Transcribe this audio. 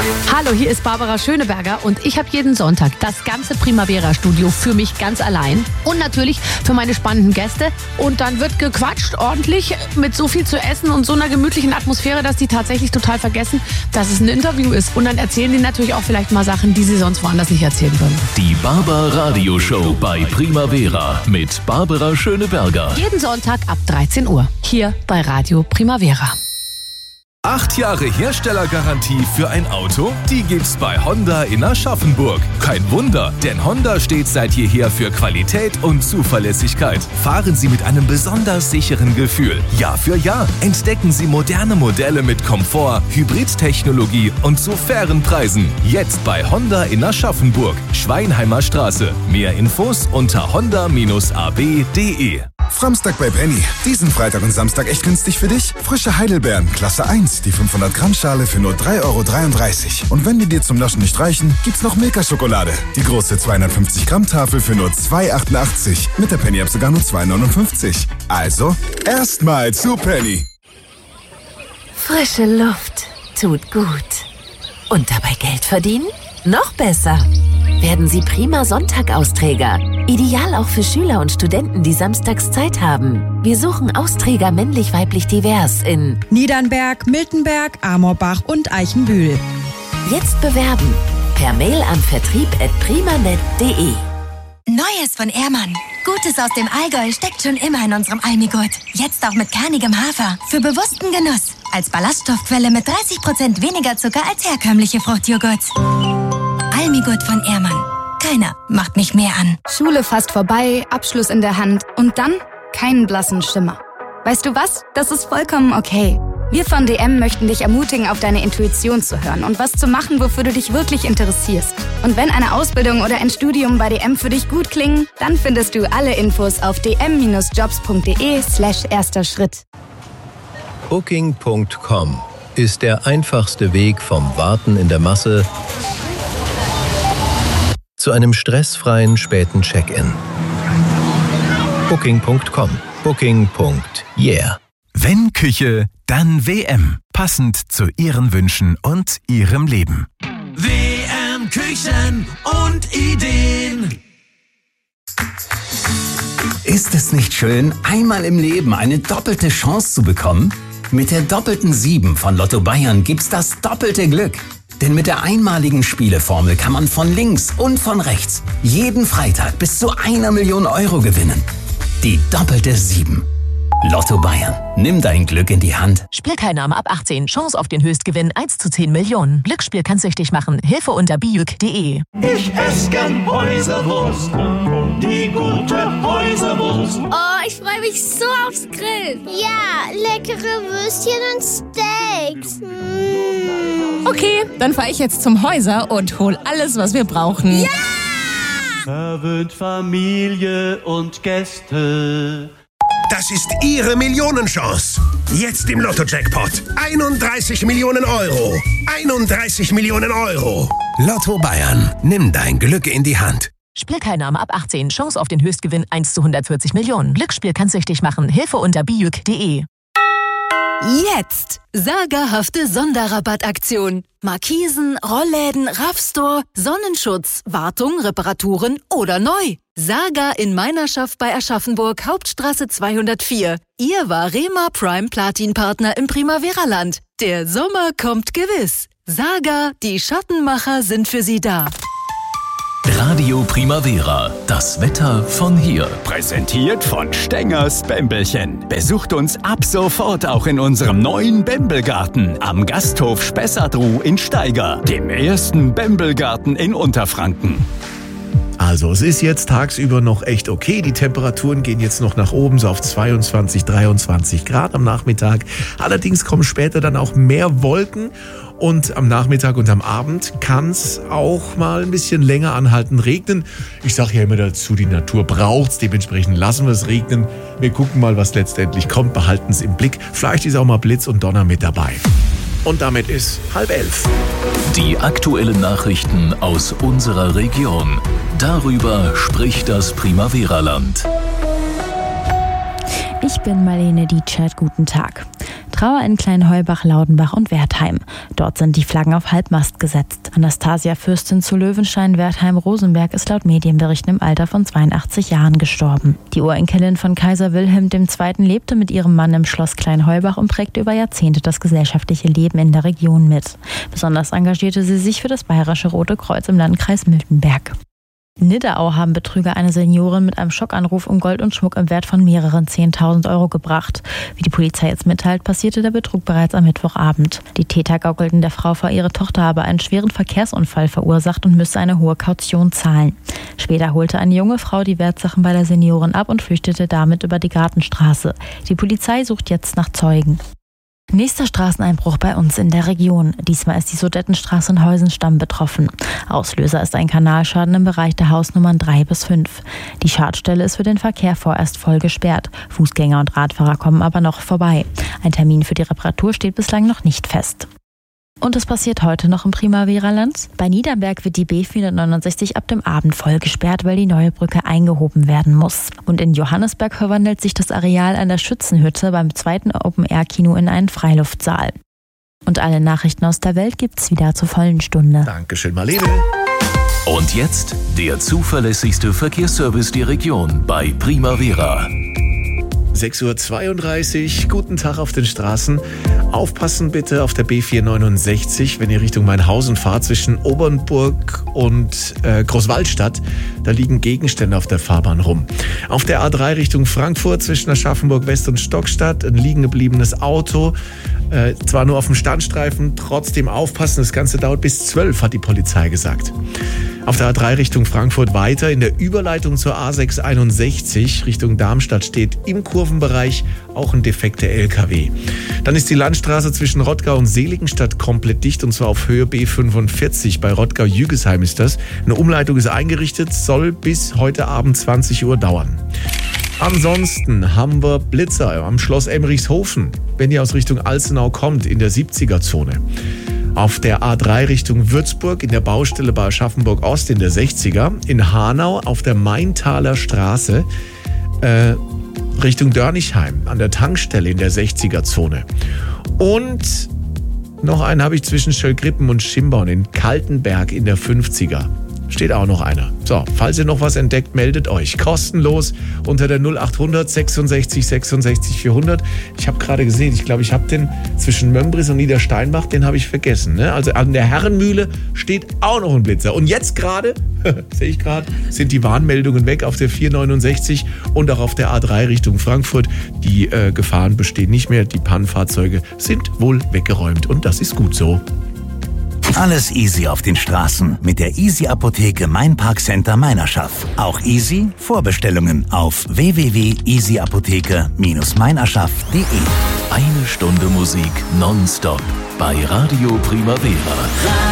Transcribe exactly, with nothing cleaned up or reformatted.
Hallo, hier ist Barbara Schöneberger und ich habe jeden Sonntag das ganze Primavera-Studio für mich ganz allein und natürlich für meine spannenden Gäste. Und dann wird gequatscht ordentlich mit so viel zu essen und so einer gemütlichen Atmosphäre, dass die tatsächlich total vergessen, dass es ein Interview ist. Und dann erzählen die natürlich auch vielleicht mal Sachen, die sie sonst woanders nicht erzählen würden. Die Barber Radio Show bei Primavera mit Barbara Schöneberger. Jeden Sonntag ab dreizehn Uhr hier bei Radio Primavera. Acht Jahre Herstellergarantie für ein Auto? Die gibt's bei Honda in Aschaffenburg. Kein Wunder, denn Honda steht seit jeher für Qualität und Zuverlässigkeit. Fahren Sie mit einem besonders sicheren Gefühl. Jahr für Jahr entdecken Sie moderne Modelle mit Komfort, Hybridtechnologie und zu fairen Preisen. Jetzt bei Honda in Aschaffenburg, Schweinheimer Straße. Mehr Infos unter honda Bindestrich a b punkt d e. Samstag bei Penny. Diesen Freitag und Samstag echt günstig für dich? Frische Heidelbeeren, Klasse eins, die fünfhundert Gramm Schale für nur drei Euro dreiunddreißig. Und wenn die dir zum Naschen nicht reichen, gibt's noch Milka-Schokolade. Die große zweihundertfünfzig Gramm Tafel für nur zwei Euro achtundachtzig. Mit der Penny-App sogar nur zwei Euro neunundfünfzig. Also, erstmal zu Penny. Frische Luft tut gut. Und dabei Geld verdienen? Noch besser. Werden Sie prima Sonntag-Austräger. Ideal auch für Schüler und Studenten, die samstags Zeit haben. Wir suchen Austräger männlich-weiblich divers in Niedernberg, Miltenberg, Amorbach und Eichenbühl. Jetzt bewerben. Per Mail an vertrieb at primanet punkt de. Neues von Ehrmann. Gutes aus dem Allgäu steckt schon immer in unserem Almigurt. Jetzt auch mit kernigem Hafer. Für bewussten Genuss. Als Ballaststoffquelle mit dreißig Prozent weniger Zucker als herkömmliche Fruchtjoghurts. Almigurt von Ehrmann. Keiner macht mich mehr an. Schule fast vorbei, Abschluss in der Hand und dann keinen blassen Schimmer. Weißt du was? Das ist vollkommen okay. Wir von D M möchten dich ermutigen, auf deine Intuition zu hören und was zu machen, wofür du dich wirklich interessierst. Und wenn eine Ausbildung oder ein Studium bei D M für dich gut klingen, dann findest du alle Infos auf d m Bindestrich jobs punkt de slash erster Schritt. Booking Punkt com ist der einfachste Weg vom Warten in der Masse zu einem stressfreien späten Check-in. Booking Punkt com. Booking. Yeah. Wenn Küche, dann W M. Passend zu Ihren Wünschen und Ihrem Leben. W M Küchen und Ideen. Ist es nicht schön, einmal im Leben eine doppelte Chance zu bekommen? Mit der doppelten sieben von Lotto Bayern gibt's das doppelte Glück. Denn mit der einmaligen Spieleformel kann man von links und von rechts jeden Freitag bis zu einer Million Euro gewinnen. Die doppelte sieben. Lotto Bayern. Nimm dein Glück in die Hand. Spielteilnahme ab achtzehn. Chance auf den Höchstgewinn eins zu zehn Millionen. Glücksspiel kann süchtig machen. Hilfe unter bijuk punkt de. Ich esse gern Häuserwurst. Die gute Häuserwurst. Oh, ich freue mich so aufs Grill. Ja, leckere Würstchen und Steaks. Mm. Okay, dann fahre ich jetzt zum Häuser und hol alles, was wir brauchen. Ja! Verwöhnt Familie und Gäste. Das ist Ihre Millionenchance. Jetzt im Lotto-Jackpot. einunddreißig Millionen Euro. einunddreißig Millionen Euro. Lotto Bayern. Nimm dein Glück in die Hand. Spielteilnahme ab achtzehn. Chance auf den Höchstgewinn eins zu hundertvierzig Millionen. Glücksspiel kann süchtig machen. Hilfe unter bijuk punkt de. Jetzt sagerhafte Sonderrabattaktion. Markisen, Rollläden, Raffstore, Sonnenschutz, Wartung, Reparaturen oder neu. Saga in Meinerschaft bei Aschaffenburg, Hauptstraße zweihundertvier. Ihr Varema Prime Platin Partner im Primavera-Land. Der Sommer kommt gewiss. Saga, die Schattenmacher sind für Sie da. Radio Primavera, das Wetter von hier. Präsentiert von Stengers Bämbelchen. Besucht uns ab sofort auch in unserem neuen Bämbelgarten am Gasthof Spessartruh in Steiger, dem ersten Bämbelgarten in Unterfranken. Also es ist jetzt tagsüber noch echt okay. Die Temperaturen gehen jetzt noch nach oben, so auf zweiundzwanzig, dreiundzwanzig Grad am Nachmittag. Allerdings kommen später dann auch mehr Wolken und am Nachmittag und am Abend kann es auch mal ein bisschen länger anhalten regnen. Ich sage ja immer dazu, die Natur braucht's, dementsprechend lassen wir es regnen. Wir gucken mal, was letztendlich kommt, behalten es im Blick. Vielleicht ist auch mal Blitz und Donner mit dabei. Und damit ist halb elf. Die aktuellen Nachrichten aus unserer Region. Darüber spricht das Primavera-Land. Ich bin Marlene Dietschert, guten Tag. Trauer in Kleinheubach, Laudenbach und Wertheim. Dort sind die Flaggen auf Halbmast gesetzt. Anastasia Fürstin zu Löwenstein, Wertheim, Rosenberg ist laut Medienberichten im Alter von zweiundachtzig Jahren gestorben. Die Urenkelin von Kaiser Wilhelm der Zweite. lebte mit ihrem Mann im Schloss Kleinheubach und prägte über Jahrzehnte das gesellschaftliche Leben in der Region mit. Besonders engagierte sie sich für das Bayerische Rote Kreuz im Landkreis Miltenberg. In Nidderau haben Betrüger eine Seniorin mit einem Schockanruf um Gold und Schmuck im Wert von mehreren zehntausend Euro gebracht. Wie die Polizei jetzt mitteilt, passierte der Betrug bereits am Mittwochabend. Die Täter gaukelten der Frau vor, ihre Tochter habe einen schweren Verkehrsunfall verursacht und müsse eine hohe Kaution zahlen. Später holte eine junge Frau die Wertsachen bei der Seniorin ab und flüchtete damit über die Gartenstraße. Die Polizei sucht jetzt nach Zeugen. Nächster Straßeneinbruch bei uns in der Region. Diesmal ist die Sudettenstraße in Heusenstamm betroffen. Auslöser ist ein Kanalschaden im Bereich der Hausnummern drei bis fünf. Die Schadstelle ist für den Verkehr vorerst voll gesperrt. Fußgänger und Radfahrer kommen aber noch vorbei. Ein Termin für die Reparatur steht bislang noch nicht fest. Und es passiert heute noch im Primavera-Land. Bei Niedernberg wird die B vierhundertneunundsechzig ab dem Abend voll gesperrt, weil die neue Brücke eingehoben werden muss. Und in Johannesberg verwandelt sich das Areal an der Schützenhütte beim zweiten Open-Air-Kino in einen Freiluftsaal. Und alle Nachrichten aus der Welt gibt's wieder zur vollen Stunde. Dankeschön, Marlene. Und jetzt der zuverlässigste Verkehrsservice der Region bei Primavera. sechs Uhr zweiunddreißig, guten Tag auf den Straßen. Aufpassen bitte auf der B vierhundertneunundsechzig, wenn ihr Richtung Mainhausen fahrt, zwischen Obernburg und äh, Großwallstadt. Da liegen Gegenstände auf der Fahrbahn rum. Auf der A drei Richtung Frankfurt zwischen Aschaffenburg West und Stockstadt ein liegen gebliebenes Auto. Äh, zwar nur auf dem Standstreifen, trotzdem aufpassen. Das Ganze dauert bis zwölf, hat die Polizei gesagt. Auf der A drei Richtung Frankfurt weiter. In der Überleitung zur A sechshunderteinundsechzig Richtung Darmstadt steht im Kurvenbereich auch ein defekter L K W. Dann ist die Landstraße zwischen Rottgau und Seligenstadt komplett dicht, und zwar auf Höhe B fünfundvierzig. Bei Rottgau-Jügesheim ist das. Eine Umleitung ist eingerichtet, soll bis heute Abend zwanzig Uhr dauern. Ansonsten haben wir Blitzer am Schloss Emmerichshofen, wenn ihr aus Richtung Alzenau kommt, in der siebziger-Zone. Auf der A drei Richtung Würzburg in der Baustelle bei Aschaffenburg Ost in der sechziger. In Hanau auf der Maintaler Straße äh, Richtung Dörnichheim an der Tankstelle in der sechziger-Zone. Und noch einen habe ich zwischen Schöllgrippen und Schimborn in Kaltenberg in der fünfziger. Steht auch noch einer. So, falls ihr noch was entdeckt, meldet euch. Kostenlos unter der null achthundert sechsundsechzig sechsundsechzig vierhundert. Ich habe gerade gesehen, ich glaube, ich habe den zwischen Mömbris und Niedersteinbach, den habe ich vergessen. Ne? Also an der Herrenmühle steht auch noch ein Blitzer. Und jetzt gerade, sehe ich gerade, sind die Warnmeldungen weg auf der vierhundertneunundsechzig und auch auf der A drei Richtung Frankfurt. Die äh, Gefahren bestehen nicht mehr. Die Pannenfahrzeuge sind wohl weggeräumt und das ist gut so. Alles easy auf den Straßen mit der Easy Apotheke Main Park Center Meinerschaft. Auch easy Vorbestellungen auf w w w punkt easy apotheke Bindestrich meinerschaft punkt de. Eine Stunde Musik nonstop bei Radio Primavera.